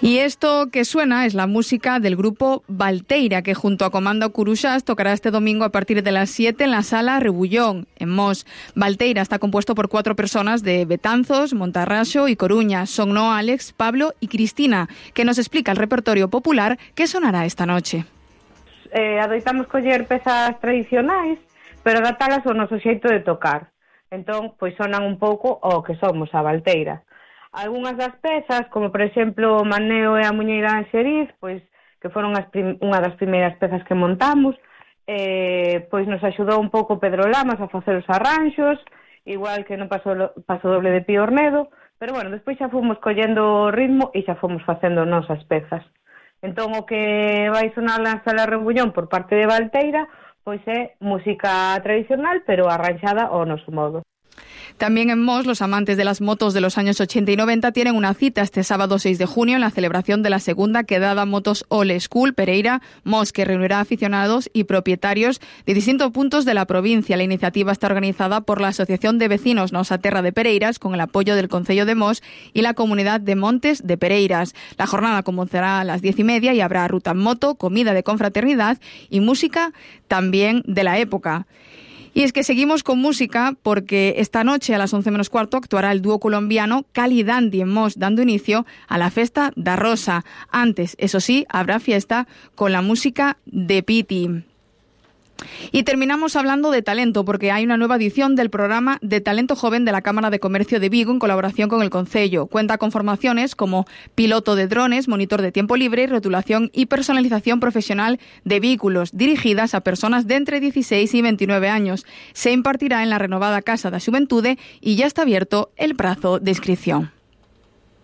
Y esto que suena es la música del grupo Valteira, que junto a Comando Curuxás tocará este domingo a partir de las 7 en la Sala Rebullón, en Mos. Valteira está compuesto por 4 personas de Betanzos, Montarraxo y Coruña. Son Noa, Alex, Pablo y Cristina, que nos explica el repertorio popular que sonará esta noche. Adoitamos coller pezas tradicionais, pero adaptalas ao noso xeito de tocar. Entón, pois sonan un pouco o que somos a Valteira. Algúnas das pezas, como por exemplo Maneo e a Muñeira en Xeriz, pois que foron unha das primeiras pezas que montamos, pois nos axudou un pouco Pedro Lamas a facer os arranxos, igual que no Paso Doble de Pío Ornedo, pero bueno, despois xa fomos collendo o ritmo e xa fomos facendo nosas pezas. Entón o que vai sonar na Sala Rebullón por parte de Valteira, pois é música tradicional, pero arranxada ao noso modo. También en Mos, los amantes de las motos de los años 80 y 90 tienen una cita este sábado 6 de junio en la celebración de la segunda quedada Motos Old School Pereira Mos, que reunirá aficionados y propietarios de distintos puntos de la provincia. La iniciativa está organizada por la Asociación de Vecinos Nosa Terra de Pereiras, con el apoyo del Concello de Mos y la Comunidad de Montes de Pereiras. La jornada comenzará a las 10:30 y habrá ruta en moto, comida de confraternidad y música también de la época. Y es que seguimos con música porque esta noche a las 11 menos cuarto actuará el dúo colombiano Cali Dandy en Mos, dando inicio a la Festa da Rosa. Antes, eso sí, habrá fiesta con la música de Piti. Y terminamos hablando de talento, porque hay una nueva edición del programa de Talento Joven de la Cámara de Comercio de Vigo en colaboración con el Concello. Cuenta con formaciones como piloto de drones, monitor de tiempo libre, rotulación y personalización profesional de vehículos, dirigidas a personas de entre 16 y 29 años. Se impartirá en la renovada Casa da Xuventude y ya está abierto el plazo de inscripción.